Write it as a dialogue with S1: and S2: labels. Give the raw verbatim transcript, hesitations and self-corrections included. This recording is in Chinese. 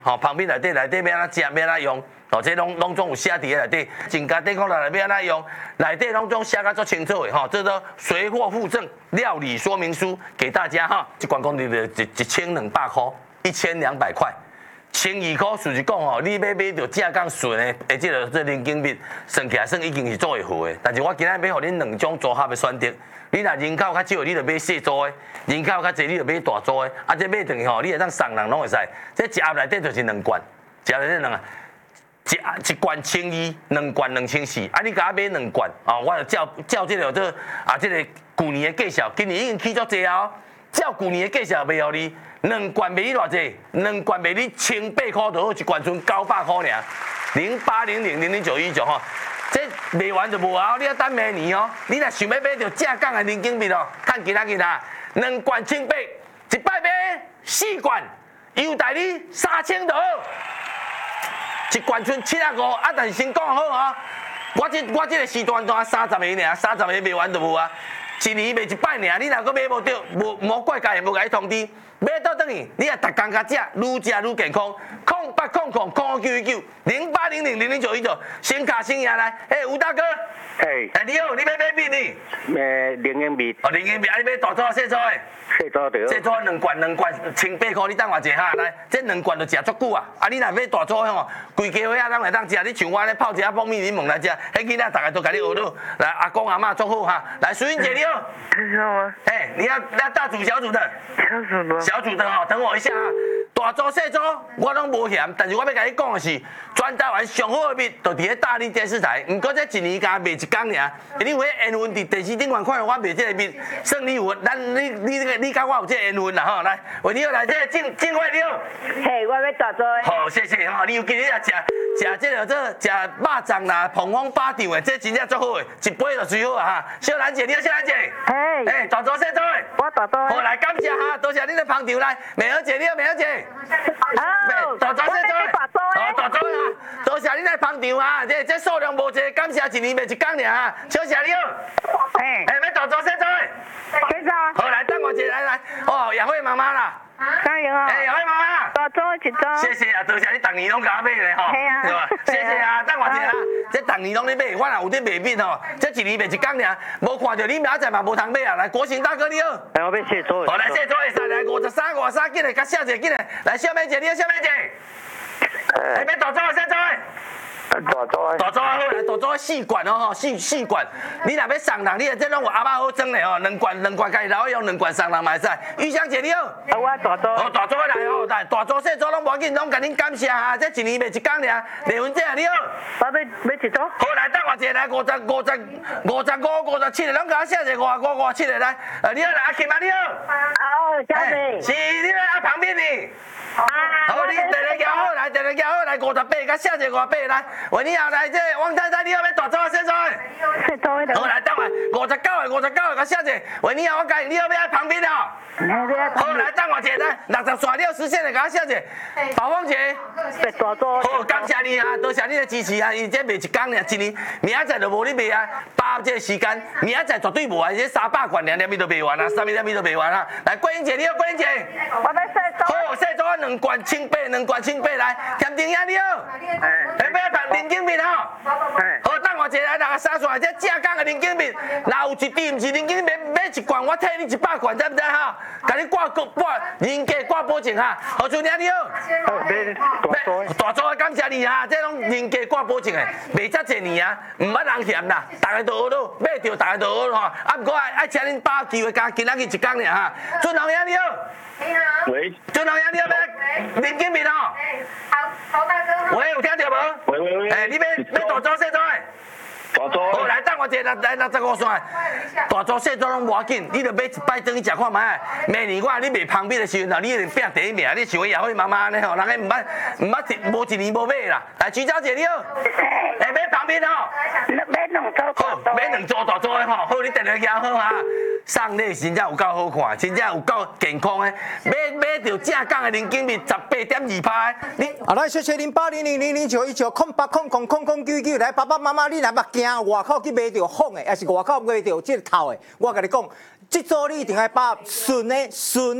S1: 吼，旁边内底内底要安怎食，要安怎用，哦，这拢拢总有写伫咧内底，增加抵抗力内要安怎用，内底拢总写甲足清楚的吼，这都随货附赠料理说明书给大家哈，一罐讲你的一一千两百块，一千两百块。千二块，就是讲吼，你要买到正港顺的，诶，即个这人均币算起来算已经是做会好的。但是我今仔要互恁两种组合的选择。你若人口较少，你就买细组的；人口较济，你就买大组的。啊，这买等于吼，你会当送人拢会使。这一盒内底就是两罐，一盒内底两啊，一一罐千二，两罐两千四。啊，你甲我买两罐，啊，我就照照这个这啊，这个旧年的计数，今年已经起足济啊。照旧年的计数卖互你，两罐卖你偌济？两罐卖你千八块就好，一罐剩九百块尔。零八零零零零九一九吼，这卖完就无啊！你要等明年哦。你若想要买到正港的人民币哦，看今仔日啊，两罐千八，一摆买四罐，优待你三千就好。一罐剩七啊五，啊，但是先讲好哦。我这我这个时段单三十个尔，三十个卖完就无啊。一年卖一摆尔，你若阁买无到，无无怪家也无甲你通知，买倒转去，你也逐工甲食，愈食愈健康。空八空空空九一九零八零零零零九一九，先卡先赢来，嘿，吴大哥，
S2: 嘿，
S1: 哎，你好，你要买币呢？
S2: 诶，零元币，
S1: 哦，零元币，啊，你买大组细组的？
S2: 细组着。
S1: 细组两罐两罐千八块，你等偌济哈？来，这两罐就食足久啊！啊，你若买大组的吼，规家伙仔咱会当食。你像我咧泡一下蜂蜜柠檬来食，迄囡仔大家都甲你学到。来，阿公阿嬷祝福哈！来，淑英姐你好。
S2: 你好啊。
S1: 哎，你要要大组小组的？
S2: 小组的。
S1: 小组的哈，等我一下啊。大组细组我拢无嫌，但是我要甲你讲的是，全台湾上好的蜜，就伫咧大力电视台。毋过这一年甲卖一工尔，你有迄缘分伫电视顶管看到我卖这个蜜，算你有，咱你你这个你甲我有这个缘分啦吼。来，为你好来，这个静静慧你好。
S3: 嘿，我要大组的。
S1: 好，谢谢吼，你有今日也食食这个这食肉粽啦，澎湃巴掌的，这真正足好的，一杯就最好啊哈。小兰姐，你好，小兰姐。
S3: 嘿。
S1: 哎，大组细组的。
S3: 我大组的。
S1: 好，来感谢哈，多谢你的捧场来，美娥姐你好，美娥姐。
S3: 好，
S1: 大组细组的。
S3: 大组的。
S1: 哦，大组的哈，多谢你来捧场啊，这这数量无济，感谢一年卖一工尔啊，小谢你好。
S3: 嘿。
S1: 哎，要大组细组的。
S3: 介绍。
S1: 好，来等我一下，来来，哦，雅慧妈妈啦。
S3: 加油啊！
S1: 哎，雅慧妈妈。
S3: 大组一组。
S1: 谢谢啊，多谢你逐年拢甲我买咧吼，
S3: 对
S1: 吧？谢谢啊，等我一下啊，这逐年拢咧买，我若有咧卖品吼，这一年卖一工尔，无看到你明仔载嘛无通买啊。来，国兴大哥你好。
S2: 哎，我要细组。
S1: 好，来细组会使来五十三五十三，紧来甲小姐紧来，来小妹姐你好，小妹姐。哎，要大组啊，细组诶。
S2: 大组的。
S1: 大组啊好，来大组四罐哦吼，四四罐。你若要送人，你这拢有阿妈好装咧吼，两罐两罐家己留用，两罐送人嘛会使。玉香姐你好。
S3: 啊，我大组。
S1: 哦，大组来哦，来大组细组拢无紧，拢甲恁感谢啊！这一年卖一工尔。李文姐你好。
S3: 我要要一组。
S1: 好，来等我一下，来五十五十五十五五十七个，拢甲我写一个五五五七个来。呃，你好，来阿琴啊你好。
S3: 哦，小妹。
S1: 是，你来旁边呢。
S3: 啊。
S1: 好，你第二条好，来第二条好，来五十八，甲写一个五十八来。喂，你好，来这汪太太，你好，要大组啊，细组的。
S3: 细组的。
S1: 好，来等我五十九个，五十九个，甲写一个。喂，你好，我讲你好，要在旁边哦。好，来等我一下，来六十刷了实现的，甲我写一个。宝凤姐。
S3: 大组。
S1: 好，感谢你啊，多谢你的支持啊！伊这卖一工尔，一年明仔载就无你卖啊，把握这个时间，明仔载绝对无啊，这三百罐两粒米都卖完啊，三粒米都卖完啊！来，桂英姐你好，桂英姐。
S3: 我要细组。
S1: 好，细组两罐千八，两罐千八来，田丁呀你好。哎，要办零金币吼。好，等我一下来，大家三出来，这正港的零金币，若有一滴毋是零金币，买一罐我替你一百罐，知唔知哈？甲你挂挂挂人价挂保证哈。何处娘你好。
S2: 大组。
S1: 大组感谢你啊，这拢人价挂保证的，卖遮济年啊，毋捌人嫌啦，大家都学到，买着大家都学到吼。啊，毋过爱爱请恁把握机会，加今仔日一工尔哈。俊宏兄你好。
S4: 你好。
S2: 喂。
S1: 俊宏兄你好，要零金币吼。
S4: 哎，好，曹大哥。
S1: 喂，有听到无？
S2: 喂喂喂。
S1: 哎，你要要大组细组的？
S2: 大组。
S1: 好，来等我一下，来六十五线。大组细组拢无要紧，你着买一摆转去食看卖。明年我你卖旁边的时阵，你一定拼第一名。你像雅慧妈妈安尼吼，人家毋捌毋捌无一年无买啦。来，徐小姐你好。哎，买旁边吼。
S3: 买两组。
S1: 好，买两组大组的吼，好，你第二件好哈。送礼真正有够好看，真正有够健康的。买买着正港的零金币十八点二趴。你
S5: 啊，来谢谢零八零零零零九一九空八空空空空九九来，爸爸妈妈你若捌惊外口去买着风的，还是外口买着这个头的，我甲你讲，这组你一定要把顺的顺。